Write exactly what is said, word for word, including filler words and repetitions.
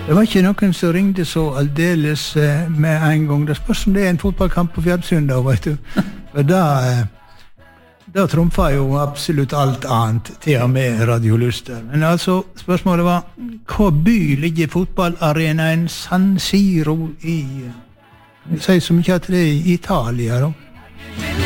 Det var ikke noen som ringde så aldeles eh, med en gang. Det spørs om det er en fotballkamp på Fjerdsund da, vet du. For da, eh, da trumfer jo absolutt alt annet, til og med radioluster. Men altså, spørsmålet var, hva by ligger fotballarenaen San Siro i? Jeg sier så mye at det er i Italia da.